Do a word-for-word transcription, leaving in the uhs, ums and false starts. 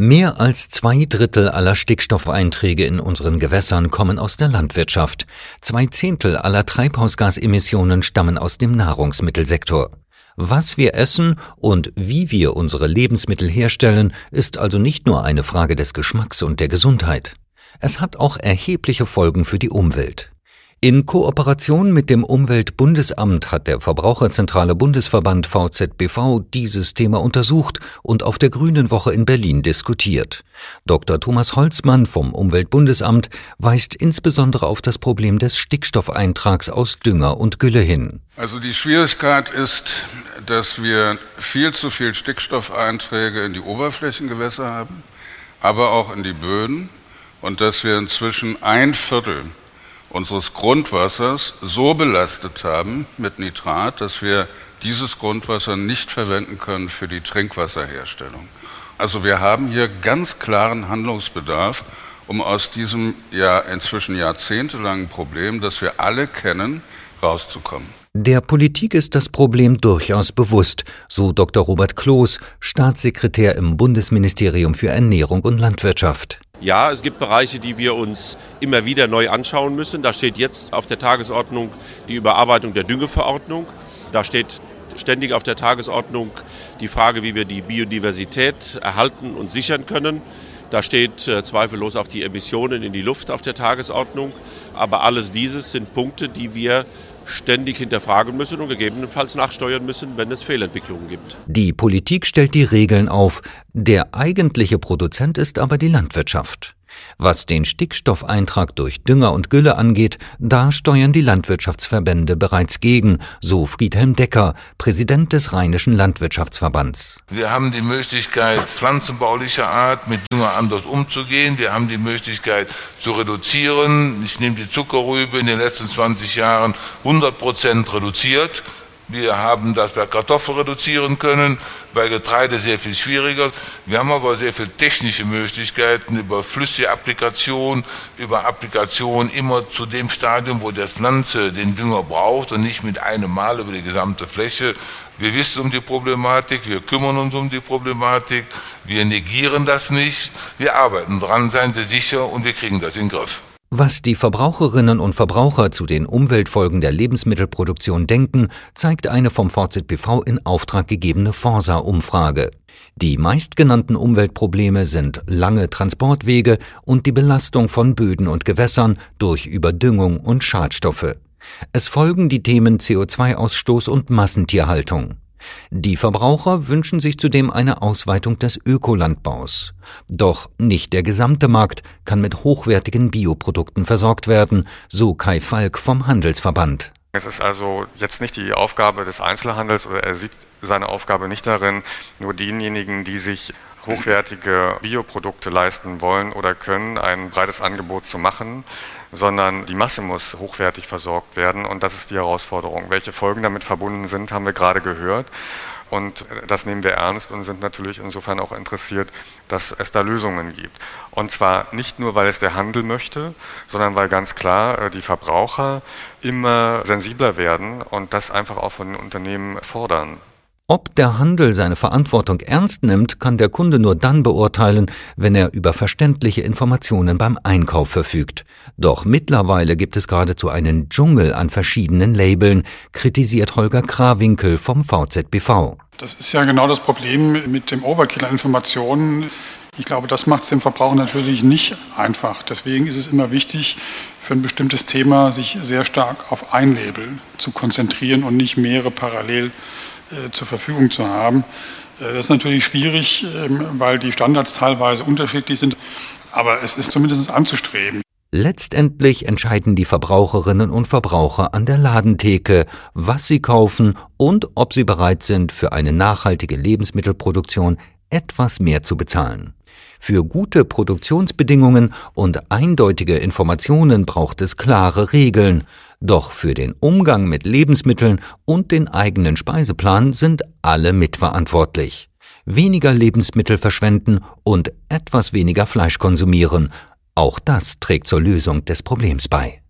Mehr als zwei Drittel aller Stickstoffeinträge in unseren Gewässern kommen aus der Landwirtschaft. Zwei Zehntel aller Treibhausgasemissionen stammen aus dem Nahrungsmittelsektor. Was wir essen und wie wir unsere Lebensmittel herstellen, ist also nicht nur eine Frage des Geschmacks und der Gesundheit. Es hat auch erhebliche Folgen für die Umwelt. In Kooperation mit dem Umweltbundesamt hat der Verbraucherzentrale Bundesverband V Z B V dieses Thema untersucht und auf der Grünen Woche in Berlin diskutiert. Doktor Thomas Holzmann vom Umweltbundesamt weist insbesondere auf das Problem des Stickstoffeintrags aus Dünger und Gülle hin. Also die Schwierigkeit ist, dass wir viel zu viel Stickstoffeinträge in die Oberflächengewässer haben, aber auch in die Böden, und dass wir inzwischen ein Viertel unseres Grundwassers so belastet haben mit Nitrat, dass wir dieses Grundwasser nicht verwenden können für die Trinkwasserherstellung. Also wir haben hier ganz klaren Handlungsbedarf, um aus diesem ja inzwischen jahrzehntelangen Problem, das wir alle kennen, rauszukommen. Der Politik ist das Problem durchaus bewusst, so Doktor Robert Kloß, Staatssekretär im Bundesministerium für Ernährung und Landwirtschaft. Ja, es gibt Bereiche, die wir uns immer wieder neu anschauen müssen. Da steht jetzt auf der Tagesordnung die Überarbeitung der Düngeverordnung. Da steht ständig auf der Tagesordnung die Frage, wie wir die Biodiversität erhalten und sichern können. Da steht äh, zweifellos auch die Emissionen in die Luft auf der Tagesordnung. Aber alles dieses sind Punkte, die wir ständig hinterfragen müssen und gegebenenfalls nachsteuern müssen, wenn es Fehlentwicklungen gibt. Die Politik stellt die Regeln auf. Der eigentliche Produzent ist aber die Landwirtschaft. Was den Stickstoffeintrag durch Dünger und Gülle angeht, da steuern die Landwirtschaftsverbände bereits gegen, so Friedhelm Decker, Präsident des Rheinischen Landwirtschaftsverbands. Wir haben die Möglichkeit, pflanzenbaulicher Art mit Dünger anders umzugehen. Wir haben die Möglichkeit zu reduzieren. Ich nehme die Zuckerrübe in den letzten zwanzig Jahren hundert Prozent reduziert. Wir haben das bei Kartoffeln reduzieren können, bei Getreide sehr viel schwieriger. Wir haben aber sehr viele technische Möglichkeiten über flüssige Applikation, über Applikation immer zu dem Stadium, wo die Pflanze den Dünger braucht und nicht mit einem Mal über die gesamte Fläche. Wir wissen um die Problematik, wir kümmern uns um die Problematik, wir negieren das nicht, wir arbeiten dran, seien Sie sicher, und wir kriegen das in den Griff. Was die Verbraucherinnen und Verbraucher zu den Umweltfolgen der Lebensmittelproduktion denken, zeigt eine vom V Z B V in Auftrag gegebene Forsa-Umfrage. Die meistgenannten Umweltprobleme sind lange Transportwege und die Belastung von Böden und Gewässern durch Überdüngung und Schadstoffe. Es folgen die Themen C O zwei Ausstoß und Massentierhaltung. Die Verbraucher wünschen sich zudem eine Ausweitung des Ökolandbaus. Doch nicht der gesamte Markt kann mit hochwertigen Bioprodukten versorgt werden, so Kai Falk vom Handelsverband. Es ist also jetzt nicht die Aufgabe des Einzelhandels, oder er sieht seine Aufgabe nicht darin, nur denjenigen, die sich hochwertige Bioprodukte leisten wollen oder können, ein breites Angebot zu machen, sondern die Masse muss hochwertig versorgt werden, und das ist die Herausforderung. Welche Folgen damit verbunden sind, haben wir gerade gehört, und das nehmen wir ernst und sind natürlich insofern auch interessiert, dass es da Lösungen gibt. Und zwar nicht nur, weil es der Handel möchte, sondern weil ganz klar die Verbraucher immer sensibler werden und das einfach auch von den Unternehmen fordern. Ob der Handel seine Verantwortung ernst nimmt, kann der Kunde nur dann beurteilen, wenn er über verständliche Informationen beim Einkauf verfügt. Doch mittlerweile gibt es geradezu einen Dschungel an verschiedenen Labeln, kritisiert Holger Krawinkel vom V Z B V. Das ist ja genau das Problem mit dem Overkill an Informationen. Ich glaube, das macht es dem Verbraucher natürlich nicht einfach. Deswegen ist es immer wichtig, für ein bestimmtes Thema sich sehr stark auf ein Label zu konzentrieren und nicht mehrere parallel zur Verfügung zu haben. Das ist natürlich schwierig, weil die Standards teilweise unterschiedlich sind, aber es ist zumindest anzustreben. Letztendlich entscheiden die Verbraucherinnen und Verbraucher an der Ladentheke, was sie kaufen und ob sie bereit sind, für eine nachhaltige Lebensmittelproduktion etwas mehr zu bezahlen. Für gute Produktionsbedingungen und eindeutige Informationen braucht es klare Regeln. Doch für den Umgang mit Lebensmitteln und den eigenen Speiseplan sind alle mitverantwortlich. Weniger Lebensmittel verschwenden und etwas weniger Fleisch konsumieren. Auch das trägt zur Lösung des Problems bei.